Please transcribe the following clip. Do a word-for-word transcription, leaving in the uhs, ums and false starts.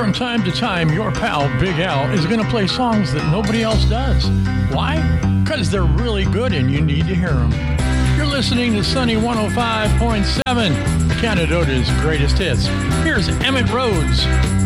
From time to time, your pal Big Al is going to play songs that nobody else does. Why? Because they're really good and you need to hear them. You're listening to Sunny one oh five point seven, Canadota's greatest hits. Here's Emmett Rhodes.